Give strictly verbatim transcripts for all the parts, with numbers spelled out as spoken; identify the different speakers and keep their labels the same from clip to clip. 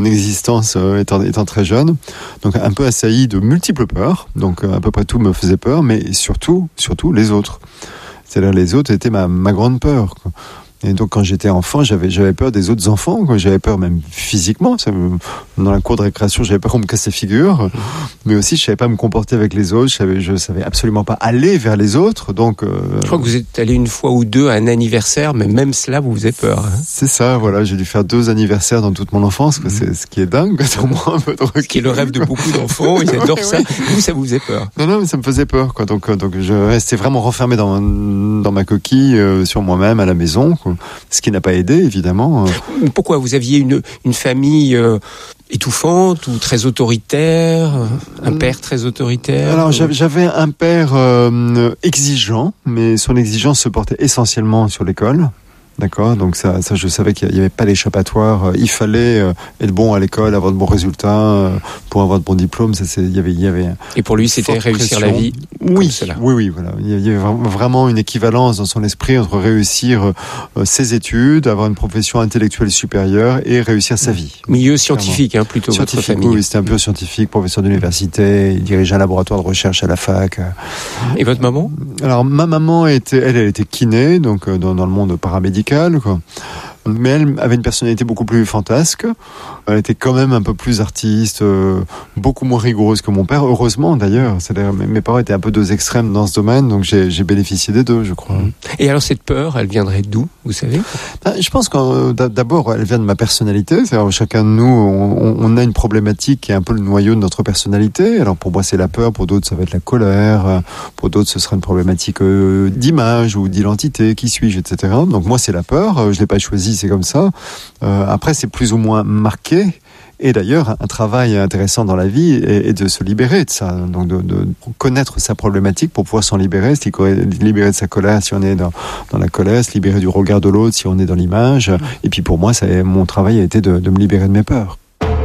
Speaker 1: Mon existence euh, étant, étant très jeune, donc un peu assailli de multiples peurs. Donc euh, à peu près tout me faisait peur, mais surtout, surtout les autres. C'est-à-dire les autres étaient ma, ma grande peur, quoi. Et donc quand j'étais enfant, j'avais, j'avais peur des autres enfants, quoi. J'avais peur même physiquement. Ça me, dans la cour de récréation, j'avais peur qu'on me casse la figure. Mais aussi, je savais pas me comporter avec les autres. Je savais, je savais absolument pas aller vers les autres. Donc, euh,
Speaker 2: je crois que vous êtes allé une fois ou deux à un anniversaire, mais même cela vous faisait peur. Hein.
Speaker 1: C'est ça, voilà. J'ai dû faire deux anniversaires dans toute mon enfance, quoi. C'est ce qui est dingue, quoi. Au moins un peu de recul,
Speaker 2: ce qui est le rêve de beaucoup d'enfants. Ils adorent ouais, ça. Ouais. Vous, ça vous faisait peur?
Speaker 1: Non, non, mais ça me faisait peur, quoi. Donc, donc je restais vraiment renfermé dans dans ma coquille, euh, sur moi-même à la maison, quoi. Ce qui n'a pas aidé, évidemment.
Speaker 2: Pourquoi? Vous aviez une, une famille euh, étouffante ou très autoritaire? Un père très autoritaire?
Speaker 1: Alors, ou... j'avais un père euh, exigeant, mais son exigence se portait essentiellement sur l'école. D'accord, donc ça, ça, je savais qu'il n'y avait pas d'échappatoire. Il fallait euh, être bon à l'école, avoir de bons résultats euh, pour avoir de bons diplômes. Ça, c'est, il y avait, il y avait.
Speaker 2: Et pour lui, c'était réussir
Speaker 1: pression.
Speaker 2: La vie.
Speaker 1: Oui, cela. oui, oui, voilà. Il y avait vraiment une équivalence dans son esprit entre réussir euh, ses études, avoir une profession intellectuelle supérieure et réussir sa vie.
Speaker 2: Milieu scientifique, hein, plutôt.
Speaker 1: Scientifique,
Speaker 2: votre famille.
Speaker 1: Oui, c'était un peu scientifique, professeur d'université. Il dirigeait un laboratoire de recherche à la fac.
Speaker 2: Et votre maman?
Speaker 1: Alors, ma maman était, elle, elle était kiné, donc euh, dans, dans le monde paramédical. Quoi. Mais elle avait une personnalité beaucoup plus fantasque. Elle était quand même un peu plus artiste, euh, beaucoup moins rigoureuse que mon père, heureusement d'ailleurs. C'est-à-dire, mes, mes parents étaient un peu deux extrêmes dans ce domaine, donc j'ai, j'ai bénéficié des deux, je crois.
Speaker 2: Et alors cette peur, elle viendrait d'où, vous savez?
Speaker 1: Ben, je pense que euh, d'abord, elle vient de ma personnalité. C'est-à-dire, chacun de nous, on, on a une problématique qui est un peu le noyau de notre personnalité. Alors pour moi, c'est la peur, pour d'autres, ça va être la colère, pour d'autres, ce sera une problématique euh, d'image ou d'identité, qui suis-je, et cetera. Donc moi, c'est la peur, je l'ai pas choisi, c'est comme ça. Euh, après, c'est plus ou moins marqué. Et d'ailleurs, un travail intéressant dans la vie est, est de se libérer de ça. Donc, de, de connaître sa problématique pour pouvoir s'en libérer, se libérer de sa colère si on est dans, dans la colère, se libérer du regard de l'autre si on est dans l'image. Et puis pour moi, ça, mon travail a été de, de me libérer de mes peurs.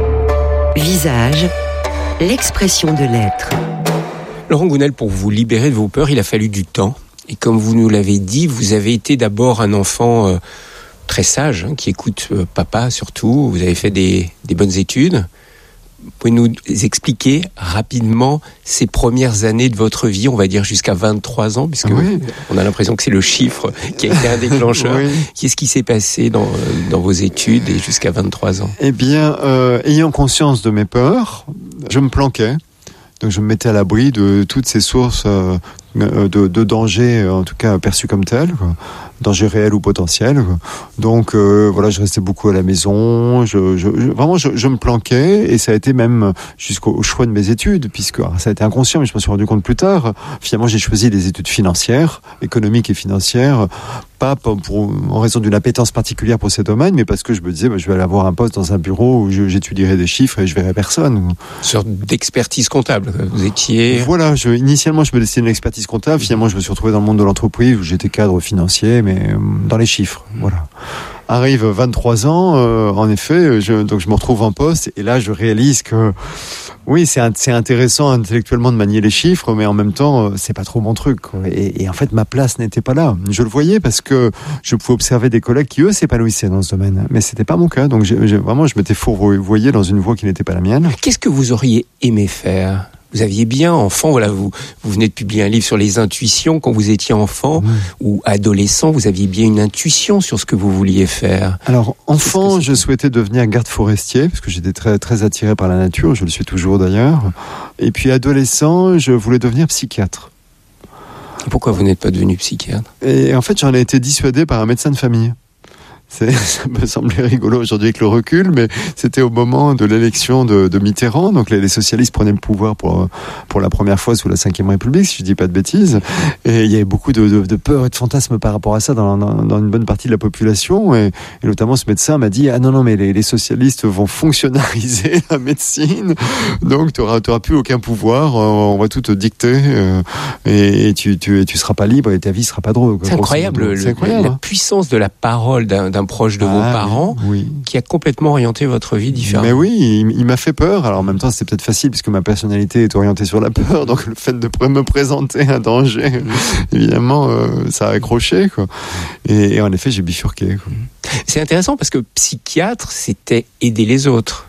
Speaker 3: Visage, l'expression de l'être.
Speaker 2: Laurent Gounel, pour vous libérer de vos peurs, il a fallu du temps. Et comme vous nous l'avez dit, vous avez été d'abord un enfant euh, très sage, hein, qui écoute euh, papa surtout. Vous avez fait des, des bonnes études. Vous pouvez nous expliquer rapidement ces premières années de votre vie, on va dire jusqu'à vingt-trois ans, puisque oui. On a l'impression que c'est le chiffre qui a été un déclencheur. Oui. Qu'est-ce qui s'est passé dans, dans vos études et jusqu'à vingt-trois ans?
Speaker 1: Eh bien, euh, ayant conscience de mes peurs, je me planquais. Donc je me mettais à l'abri de toutes ces sources euh, de, de danger, en tout cas perçues comme telles, quoi. Danger réel ou potentiel, quoi. Donc euh, voilà, je restais beaucoup à la maison, je, je, je, vraiment je, je me planquais, et ça a été même jusqu'au choix de mes études, puisque alors, ça a été inconscient, mais je me suis rendu compte plus tard, finalement j'ai choisi des études financières, économiques et financières, pas pour, pour, en raison d'une appétence particulière pour ces domaines, mais parce que je me disais, bah, je vais aller avoir un poste dans un bureau où je, j'étudierai des chiffres et je verrai personne. Une
Speaker 2: sorte d'expertise comptable, vous étiez...
Speaker 1: Voilà, je, initialement je me destinais à l'expertise comptable, finalement je me suis retrouvé dans le monde de l'entreprise où j'étais cadre financier, mais dans les chiffres, voilà. Arrive vingt-trois ans, euh, en effet, je, donc je me retrouve en poste, et là je réalise que oui, c'est, c'est intéressant intellectuellement de manier les chiffres, mais en même temps, c'est pas trop mon truc, quoi. Et, et en fait, ma place n'était pas là. Je le voyais parce que je pouvais observer des collègues qui, eux, s'épanouissaient dans ce domaine. Mais c'était pas mon cas. Donc, j'ai, j'ai, vraiment, je m'étais fourvoyé dans une voie qui n'était pas la mienne.
Speaker 2: Qu'est-ce que vous auriez aimé faire ? Vous aviez bien, enfant, voilà, vous, vous venez de publier un livre sur les intuitions. Quand vous étiez enfant mmh. ou adolescent, vous aviez bien une intuition sur ce que vous vouliez faire.
Speaker 1: Alors, enfant, je souhaitais devenir garde forestier, parce que j'étais très, très attiré par la nature, je le suis toujours d'ailleurs. Et puis, adolescent, je voulais devenir psychiatre.
Speaker 2: Pourquoi vous n'êtes pas devenu psychiatre ?
Speaker 1: Et en fait, j'en ai été dissuadé par un médecin de famille. C'est, ça me semblait rigolo aujourd'hui avec le recul, mais c'était au moment de l'élection de, de Mitterrand. Donc les, les socialistes prenaient le pouvoir pour pour la première fois sous la cinquième République, si je dis pas de bêtises. Et il y avait beaucoup de, de, de peur et de fantasmes par rapport à ça dans, dans, dans une bonne partie de la population. Et, et notamment ce médecin m'a dit ah non non mais les, les socialistes vont fonctionnariser la médecine, donc tu auras tu auras plus aucun pouvoir, on va tout te dicter euh, et, et tu tu tu seras pas libre et ta vie sera pas drôle.
Speaker 2: C'est incroyable, le, c'est incroyable la hein. puissance de la parole d'un d'un proche de ah, vos parents oui, oui. qui a complètement orienté votre vie différemment.
Speaker 1: Mais oui, il, il m'a fait peur. Alors en même temps, c'est peut-être facile puisque ma personnalité est orientée sur la peur. Donc le fait de me présenter un danger, évidemment, euh, ça a accroché, quoi. Et, et en effet, j'ai bifurqué, quoi.
Speaker 2: C'est intéressant parce que psychiatre, c'était aider les autres.